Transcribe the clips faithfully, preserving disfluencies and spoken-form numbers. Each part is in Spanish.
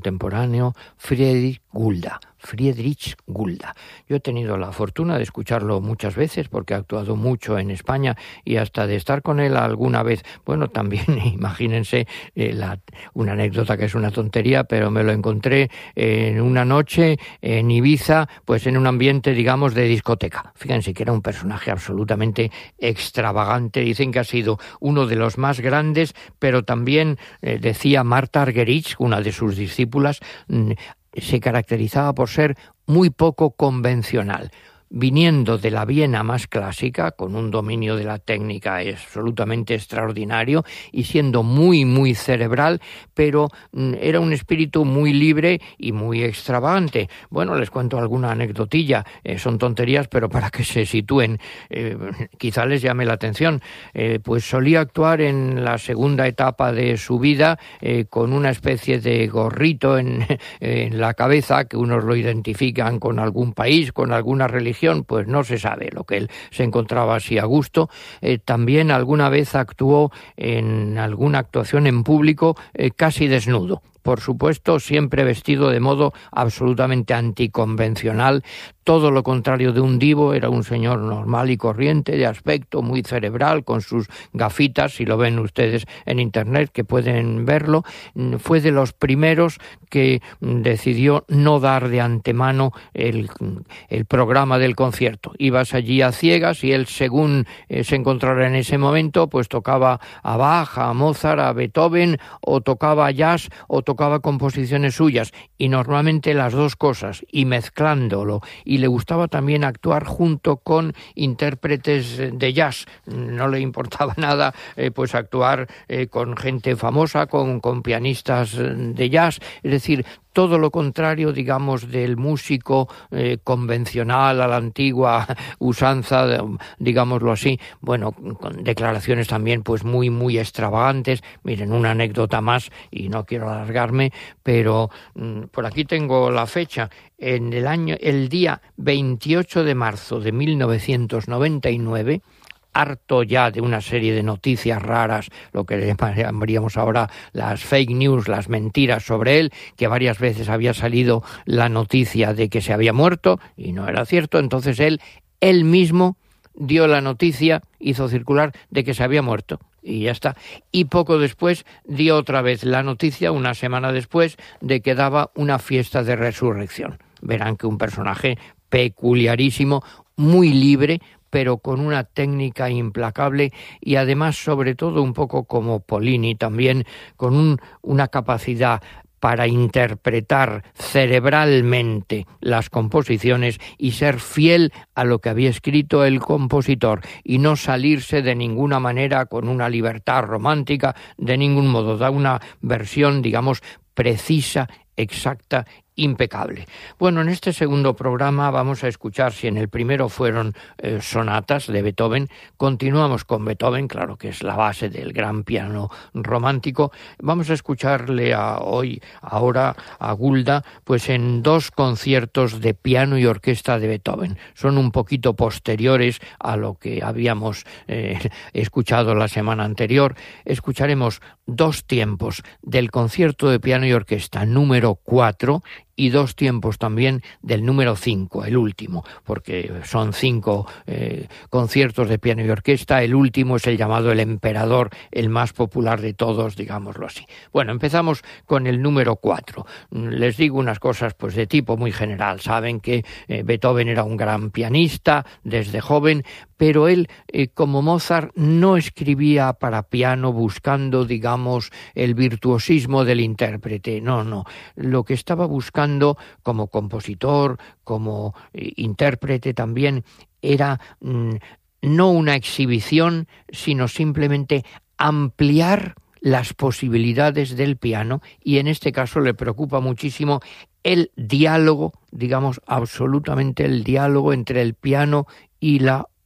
contemporáneo Friedrich Gulda. Friedrich Gulda. Yo he tenido la fortuna de escucharlo muchas veces porque ha actuado mucho en España y hasta de estar con él alguna vez. Bueno, también imagínense eh, la, una anécdota que es una tontería, pero me lo encontré en una noche en Ibiza, pues en un ambiente, digamos, de discoteca. Fíjense que era un personaje absolutamente extravagante. Dicen que ha sido uno de los más grandes, pero también eh, decía Marta Argerich, una de sus discípulas, mm, se caracterizaba por ser muy poco convencional. Viniendo de la Viena más clásica, con un dominio de la técnica absolutamente extraordinario y siendo muy, muy cerebral, pero mm, era un espíritu muy libre y muy extravagante. Bueno, les cuento alguna anecdotilla, eh, son tonterías, pero para que se sitúen, eh, quizá les llame la atención. Eh, pues solía actuar en la segunda etapa de su vida eh, con una especie de gorrito en, en la cabeza, que unos lo identifican con algún país, con alguna religión, pues no se sabe lo que él se encontraba así a gusto. Eh, también alguna vez actuó en alguna actuación en público eh, casi desnudo. Por supuesto, siempre vestido de modo absolutamente anticonvencional, todo lo contrario de un divo. Era un señor normal y corriente, de aspecto muy cerebral, con sus gafitas, si lo ven ustedes en internet, que pueden verlo. Fue de los primeros que decidió no dar de antemano el, el programa del concierto. Ibas allí a ciegas y él, según eh, se encontrara en ese momento, pues tocaba a Bach, a Mozart, a Beethoven, o tocaba jazz, o tocaba composiciones suyas, y normalmente las dos cosas, y mezclándolo. Y le gustaba también actuar junto con intérpretes de jazz. No le importaba nada eh, pues actuar eh, con gente famosa, con, con pianistas de jazz. Es decir, todo lo contrario, digamos, del músico eh, convencional a la antigua usanza, digámoslo así. Bueno, con declaraciones también pues muy, muy extravagantes. Miren, una anécdota más, y no quiero alargarme, pero mmm, por aquí tengo la fecha. En el año, el día veintiocho de marzo de mil novecientos noventa y nueve, harto ya de una serie de noticias raras, lo que llamaríamos ahora las fake news, las mentiras sobre él, que varias veces había salido la noticia de que se había muerto y no era cierto. Entonces él, él mismo dio la noticia, hizo circular de que se había muerto. Y ya está. Y poco después dio otra vez la noticia, una semana después, de que daba una fiesta de resurrección. Verán que un personaje peculiarísimo, muy libre, pero con una técnica implacable, y además, sobre todo, un poco como Pollini también, con un, una capacidad para interpretar cerebralmente las composiciones y ser fiel a lo que había escrito el compositor y no salirse de ninguna manera con una libertad romántica, de ningún modo. Da una versión, digamos, precisa, exacta, impecable. Bueno, en este segundo programa vamos a escuchar, si en el primero fueron eh, sonatas de Beethoven, continuamos con Beethoven, claro que es la base del gran piano romántico. Vamos a escucharle a, hoy, ahora a Gulda, pues en dos conciertos de piano y orquesta de Beethoven. Son un poquito posteriores a lo que habíamos eh, escuchado la semana anterior. Escucharemos dos tiempos del concierto de piano y orquesta número cuatro y dos tiempos también del número cinco, el último, porque son cinco eh, conciertos de piano y orquesta. El último es el llamado El Emperador, el más popular de todos, digámoslo así. Bueno, empezamos con el número cuatro. Les digo unas cosas pues de tipo muy general. Saben que eh, Beethoven era un gran pianista desde joven, pero él, eh, como Mozart, no escribía para piano buscando, digamos, el virtuosismo del intérprete. No, no. Lo que estaba buscando como compositor, como eh, intérprete también, era mm, no una exhibición, sino simplemente ampliar las posibilidades del piano, y en este caso le preocupa muchísimo el diálogo, digamos, absolutamente el diálogo entre el piano y la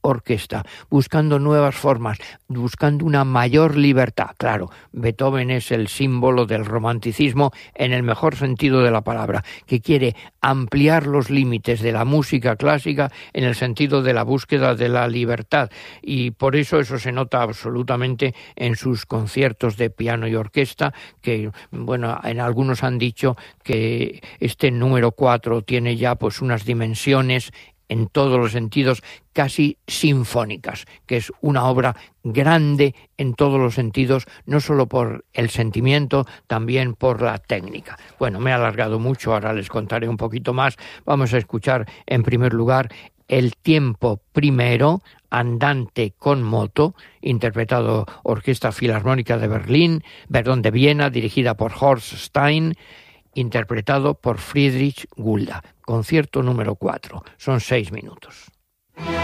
orquesta, buscando nuevas formas, buscando una mayor libertad. Claro, Beethoven es el símbolo del romanticismo en el mejor sentido de la palabra, que quiere ampliar los límites de la música clásica en el sentido de la búsqueda de la libertad, y por eso eso se nota absolutamente en sus conciertos de piano y orquesta, que, bueno, en algunos han dicho que este número cuatro tiene ya pues unas dimensiones en todos los sentidos casi sinfónicas, que es una obra grande en todos los sentidos, no solo por el sentimiento, también por la técnica. Bueno, me he alargado mucho, ahora les contaré un poquito más. Vamos a escuchar en primer lugar el tiempo primero, Andante con moto, interpretado Orquesta Filarmónica de Berlín, perdón, de Viena, dirigida por Horst Stein, interpretado por Friedrich Gulda. Concierto número cuatro. Son seis minutos.